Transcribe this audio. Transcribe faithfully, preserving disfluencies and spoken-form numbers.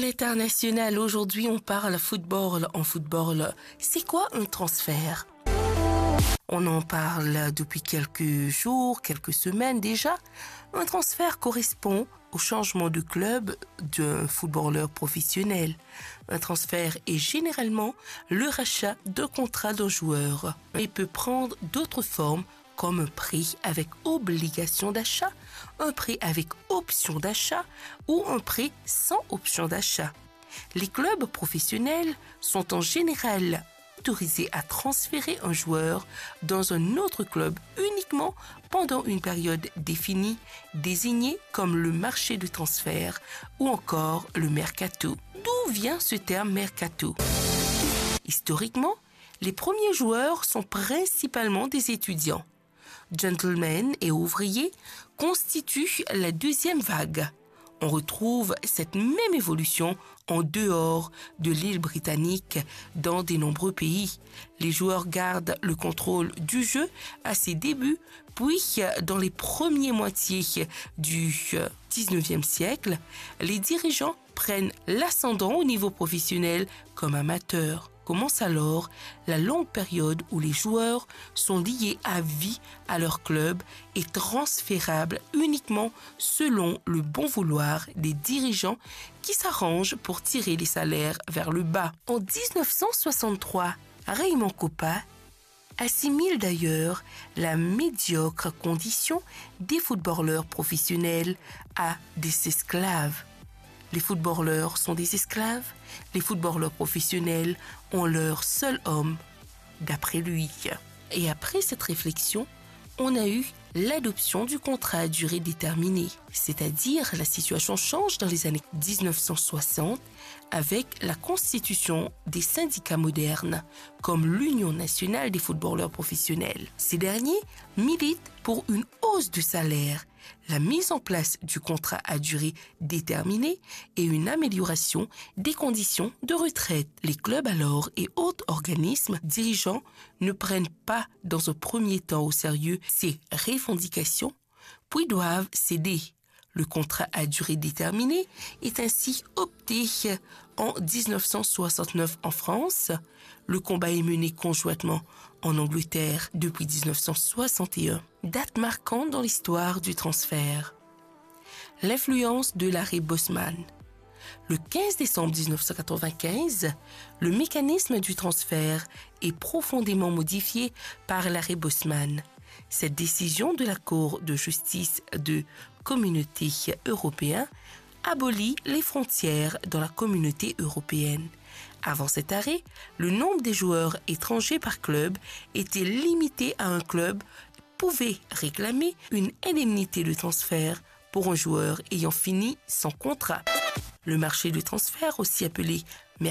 L'international, aujourd'hui on parle football. En football, c'est quoi un transfert? On en parle depuis quelques jours, quelques semaines déjà. Un transfert correspond au changement de club d'un footballeur professionnel. Un transfert est généralement le rachat d'un contrat d'un joueur. Il peut prendre d'autres formes comme un prêt avec obligation d'achat, un prêt avec option d'achat ou un prêt sans option d'achat. Les clubs professionnels sont en général autorisés à transférer un joueur dans un autre club uniquement pendant une période définie, désignée comme le marché de transfert ou encore le mercato. D'où vient ce terme mercato? Historiquement, les premiers joueurs sont principalement des étudiants. Gentlemen et ouvriers constituent la deuxième vague. On retrouve cette même évolution en dehors de l'île britannique dans de nombreux pays. Les joueurs gardent le contrôle du jeu à ses débuts, puis dans les premières moitiés du dix-neuvième siècle, les dirigeants prennent l'ascendant au niveau professionnel comme amateurs. Commence alors la longue période où les joueurs sont liés à vie à leur club et transférables uniquement selon le bon vouloir des dirigeants qui s'arrangent pour tirer les salaires vers le bas. En dix-neuf cent soixante-trois, Raymond Kopa assimile d'ailleurs la médiocre condition des footballeurs professionnels à des esclaves. Les footballeurs sont des esclaves, les footballeurs professionnels ont leur seul homme, d'après lui. Et après cette réflexion, on a eu l'adoption du contrat à durée déterminée, c'est-à-dire la situation change dans les années dix-neuf cent soixante avec la constitution des syndicats modernes, comme l'Union nationale des footballeurs professionnels. Ces derniers militent pour une hausse du salaire, la mise en place du contrat à durée déterminée et une amélioration des conditions de retraite. Les clubs alors et autres organismes dirigeants ne prennent pas dans un premier temps au sérieux ces revendications, puis doivent céder. Le contrat à durée déterminée est ainsi opté en dix-neuf cent soixante-neuf en France. Le combat est mené conjointement en Angleterre depuis dix-neuf cent soixante et un. Date marquante dans l'histoire du transfert. L'influence de l'arrêt Bosman. Le quinze décembre dix-neuf cent quatre-vingt-quinze, le mécanisme du transfert est profondément modifié par l'arrêt Bosman. Cette décision de la Cour de justice de Communauté européenne abolit les frontières dans la communauté européenne. Avant cet arrêt, le nombre des joueurs étrangers par club était limité à un club pouvait réclamer une indemnité de transfert pour un joueur ayant fini son contrat. Le marché de transfert, aussi appelé